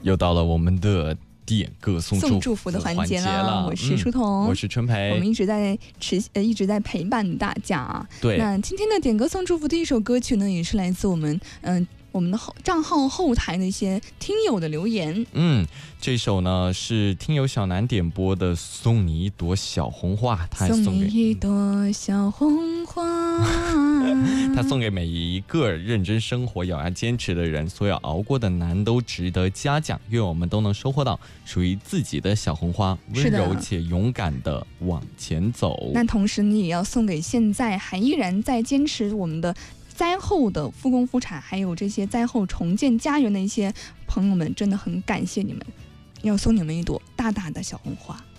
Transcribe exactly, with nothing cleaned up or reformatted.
又到了我们的点歌送祝福祝福的环节了。 了，我是书童、 嗯，我是春培， 我们一直在持呃一直在陪伴大家啊。 对， 那今天的点歌送祝福第一首歌曲呢，也是来自我们嗯。呃我们的账号后台的一些听友的留言。 嗯，这首呢是听友小南点播的《送你一朵小红花》，他还送给送你一朵小红花， 他送给每一个认真生活、咬牙坚持的人，所有熬过的难都值得嘉奖。愿我们都能收获到属于自己的小红花，温柔且勇敢的往前走。 那同时你也要送给现在还依然在坚持我们的灾后的复工复产，还有这些灾后重建家园的一些朋友们，真的很感谢你们，要送你们一朵大大的小红花。